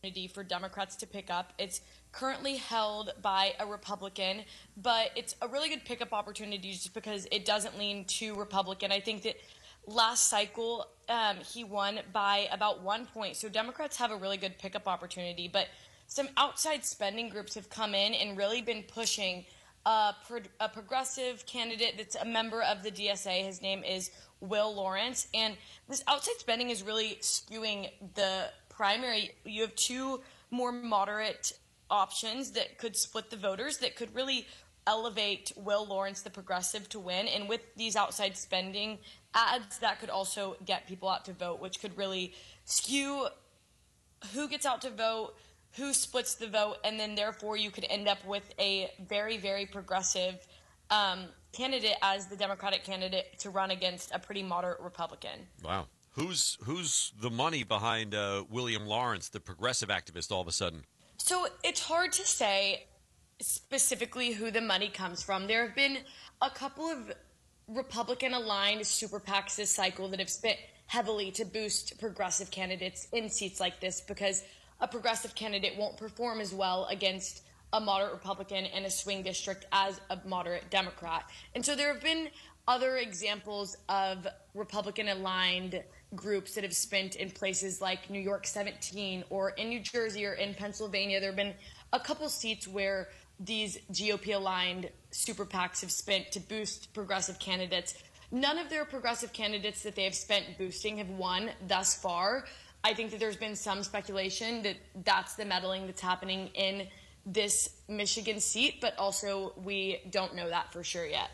for Democrats to pick up. It's currently held by a Republican, but it's a really good pickup opportunity just because it doesn't lean too Republican. I think that last cycle he won by about 1 point, so Democrats have a really good pickup opportunity. But some outside spending groups have come in and really been pushing a progressive candidate that's a member of the DSA. His name is Will Lawrence, and this outside spending is really skewing the primary. You have two more moderate options that could split the voters, that could really elevate Will Lawrence, the progressive, to win. And with these outside spending ads, that could also get people out to vote, which could really skew who gets out to vote, who splits the vote, and then therefore you could end up with a very, very progressive candidate as the Democratic candidate to run against a pretty moderate Republican. Wow. Who's the money behind William Lawrence, the progressive activist, all of a sudden? So it's hard to say specifically who the money comes from. There have been a couple of Republican-aligned super PACs this cycle that have spent heavily to boost progressive candidates in seats like this, because a progressive candidate won't perform as well against a moderate Republican in a swing district as a moderate Democrat. And so there have been other examples of Republican-aligned groups that have spent in places like New York 17 or in New Jersey or in Pennsylvania. There have been a couple seats where these GOP-aligned super PACs have spent to boost progressive candidates. None of their progressive candidates that they have spent boosting have won thus far. I think that there's been some speculation that that's the meddling that's happening in this Michigan seat, but also we don't know that for sure yet.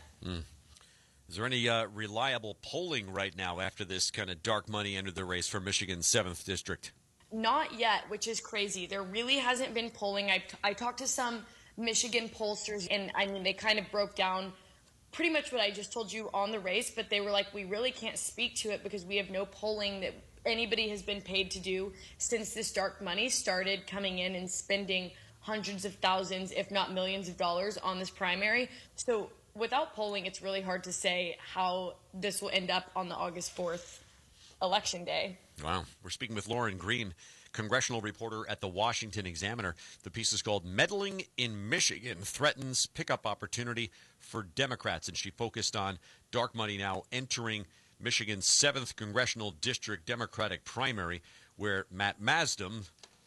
Is there any reliable polling right now after this kind of dark money entered the race for Michigan's 7th district? Not yet, which is crazy. There really hasn't been polling. I talked to some Michigan pollsters, and I mean, they kind of broke down pretty much what I just told you on the race, but they were like, we really can't speak to it because we have no polling that anybody has been paid to do since this dark money started coming in and spending hundreds of thousands, if not millions of dollars on this primary. So without polling, it's really hard to say how this will end up on the August 4th election day. Wow. We're speaking with Lauren Green, congressional reporter at the Washington Examiner. The piece is called Meddling in Michigan Threatens Pickup Opportunity for Democrats, and she focused on dark money now entering Michigan's 7th congressional district Democratic primary, where Matt Masdom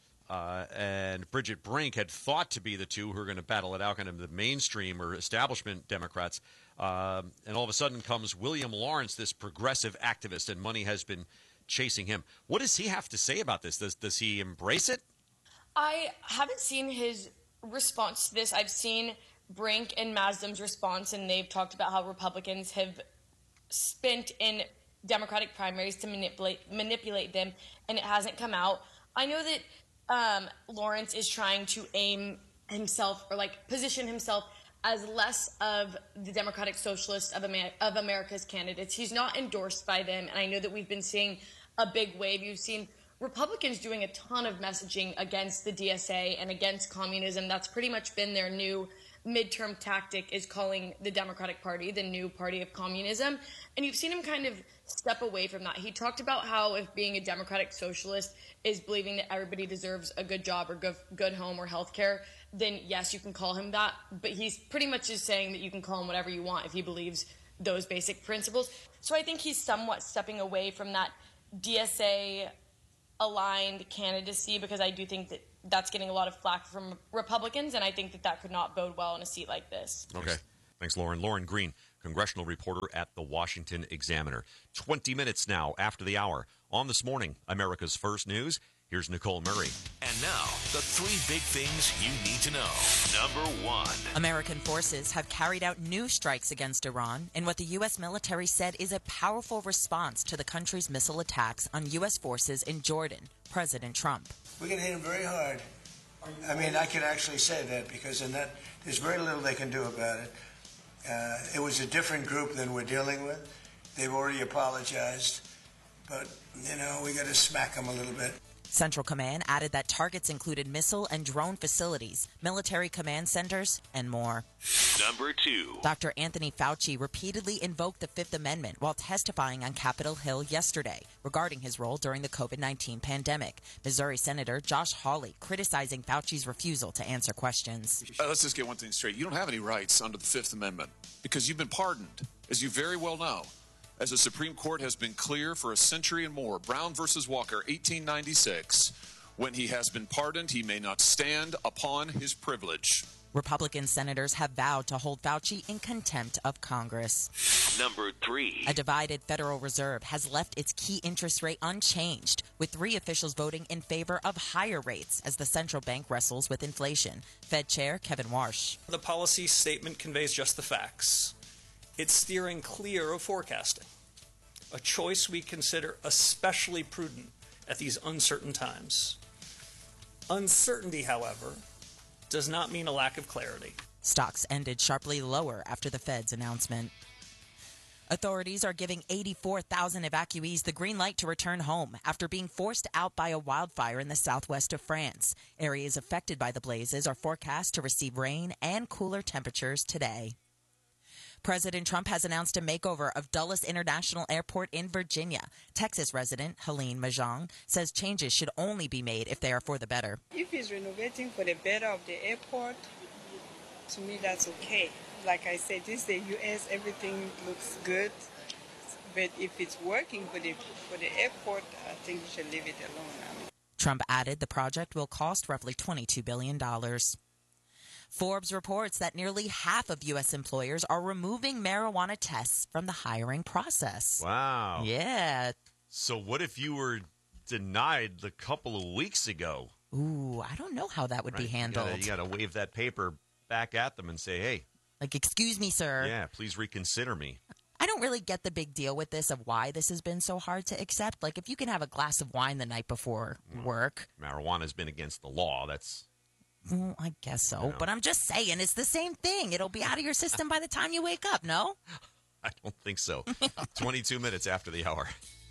and Bridget Brink had thought to be the two who are going to battle it out, kind of the mainstream or establishment Democrats. And all of a sudden comes William Lawrence, this progressive activist, and money has been chasing him. What does he have to say about this? Does he embrace it? I haven't seen his response to this. I've seen Brink and Masdom's response, and they've talked about how Republicans have spent in Democratic primaries to manipulate them, and it hasn't come out. I know that Lawrence is trying to aim himself, or like position himself as less of the Democratic Socialist of America's candidates. He's not endorsed by them, and I know that we've been seeing a big wave. You've seen Republicans doing a ton of messaging against the DSA and against communism. That's pretty much been their new midterm tactic, is calling the Democratic Party the new party of communism. And you've seen him kind of step away from that. He talked about how if being a Democratic Socialist is believing that everybody deserves a good job or good home or health care, then yes, you can call him that. But he's pretty much just saying that you can call him whatever you want if he believes those basic principles. So I think he's somewhat stepping away from that DSA aligned candidacy, because I do think that that's getting a lot of flack from Republicans, and I think that that could not bode well in a seat like this. Okay. Thanks, Lauren. Lauren Green, congressional reporter at the Washington Examiner. 20 minutes now after the hour. On This Morning, America's First News, here's Nicole Murray. And now, the 3 big things you need to know. Number 1. American forces have carried out new strikes against Iran in what the U.S. military said is a powerful response to the country's missile attacks on U.S. forces in Jordan. President Trump. We're going to hit them very hard. I mean, I can actually say that, because in that, there's very little they can do about it. It was a different group than we're dealing with. They've already apologized. But, you know, we got to smack them a little bit. Central Command added that targets included missile and drone facilities, military command centers, and more. Number 2. Dr. Anthony Fauci repeatedly invoked the Fifth Amendment while testifying on Capitol Hill yesterday regarding his role during the COVID-19 pandemic. Missouri Senator Josh Hawley criticizing Fauci's refusal to answer questions. Let's just get one thing straight. You don't have any rights under the Fifth Amendment because you've been pardoned, as you very well know. As the Supreme Court has been clear for a century and more, Brown versus Walker, 1896, when he has been pardoned, he may not stand upon his privilege. Republican senators have vowed to hold Fauci in contempt of Congress. Number 3. A divided Federal Reserve has left its key interest rate unchanged, with 3 officials voting in favor of higher rates as the central bank wrestles with inflation. Fed Chair Kevin Warsh. The policy statement conveys just the facts. It's steering clear of forecasting, a choice we consider especially prudent at these uncertain times. Uncertainty, however, does not mean a lack of clarity. Stocks ended sharply lower after the Fed's announcement. Authorities are giving 84,000 evacuees the green light to return home after being forced out by a wildfire in the southwest of France. Areas affected by the blazes are forecast to receive rain and cooler temperatures today. President Trump has announced a makeover of Dulles International Airport in Virginia. Texas resident Helene Mahjong says changes should only be made if they are for the better. If he's renovating for the better of the airport, to me that's okay. Like I said, this is the U.S., everything looks good. But if it's working for the airport, I think we should leave it alone. Trump added the project will cost roughly $22 billion. Forbes reports that nearly half of U.S. employers are removing marijuana tests from the hiring process. Wow. Yeah. So what if you were denied a couple of weeks ago? Ooh, I don't know how that would be handled. You got to wave that paper back at them and say, hey. Like, excuse me, sir. Yeah, please reconsider me. I don't really get the big deal with this of why this has been so hard to accept. Like, if you can have a glass of wine the night before work. Marijuana's been against the law. That's... Well, I guess so. But I'm just saying, it's the same thing. It'll be out of your system by the time you wake up, no? I don't think so. 22 minutes after the hour.